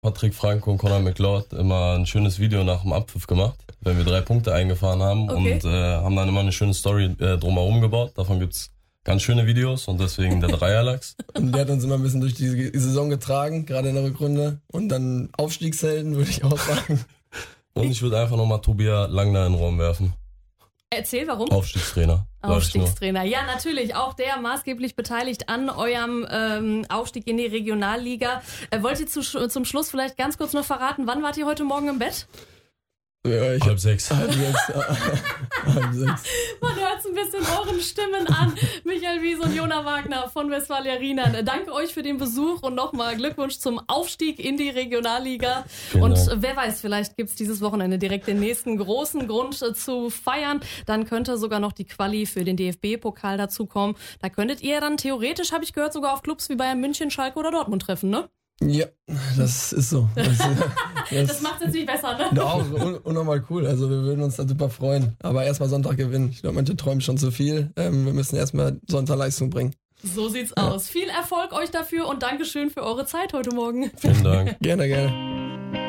Patrick Franco und Conor McLeod immer ein schönes Video nach dem Abpfiff gemacht, wenn wir 3 Punkte eingefahren haben und haben dann immer eine schöne Story drumherum gebaut. Davon gibt's ganz schöne Videos und deswegen der Dreierlachs. Und der hat uns immer ein bisschen durch die Saison getragen, gerade in der Rückrunde. Und dann Aufstiegshelden, würde ich auch sagen. Und ich würde einfach nochmal Tobias Langner in den Raum werfen. Erzähl, warum? Aufstiegstrainer. Aufstiegstrainer. Ja, natürlich. Auch der maßgeblich beteiligt an eurem Aufstieg in die Regionalliga. Wollt ihr zum Schluss vielleicht ganz kurz noch verraten, wann wart ihr heute Morgen im Bett? Ja, 5:30. 5:30. Man hört es ein bisschen euren Stimmen an. Michael Wiese und Jona Wagner von Westfalia Rienern. Danke euch für den Besuch und nochmal Glückwunsch zum Aufstieg in die Regionalliga. Und wer weiß, vielleicht gibt's dieses Wochenende direkt den nächsten großen Grund zu feiern. Dann könnte sogar noch die Quali für den DFB-Pokal dazukommen. Da könntet ihr dann theoretisch, habe ich gehört, sogar auf Clubs wie Bayern München, Schalke oder Dortmund treffen, ne? Ja, das ist so. Das macht es jetzt nicht besser, ne? Doch, unnormal cool. Also wir würden uns da super freuen. Aber erstmal Sonntag gewinnen. Ich glaube, manche träumen schon zu viel. Wir müssen erstmal Sonntag Leistung bringen. So sieht's aus. Viel Erfolg euch dafür und Dankeschön für eure Zeit heute Morgen. Vielen Dank. Gerne.